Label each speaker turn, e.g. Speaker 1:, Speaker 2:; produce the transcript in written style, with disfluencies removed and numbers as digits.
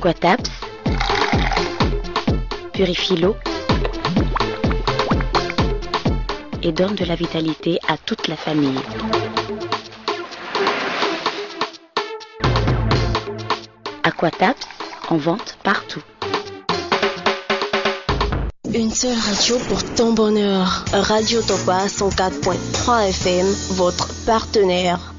Speaker 1: Aquataps purifie l'eau et donne de la vitalité à toute la famille. Aquataps, en vente partout.
Speaker 2: Une seule radio pour ton bonheur. Radio Topa 104.3 FM, votre partenaire.